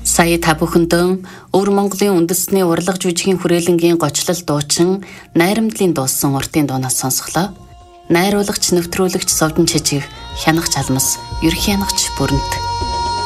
Сая та бүхэндээ Өвөр Монголын үндэсний урлаг жүжигийн хүрээлэнгийн гочлол дуучин Найрамдлын дуусан уртын дуунаас сонсголоо. Найруулагч, нэвтрүүлэгч, зовдон чижиг, хянагч алмас, ерхий хянагч Бүрэнт.